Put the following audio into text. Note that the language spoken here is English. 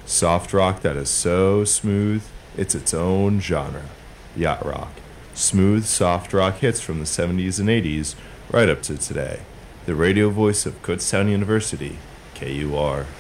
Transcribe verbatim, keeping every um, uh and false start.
Soft rock that is so smooth, it's its own genre. Yacht rock. Smooth, soft rock hits from the seventies and eighties right up to today. The radio voice of Kutztown University, K U R.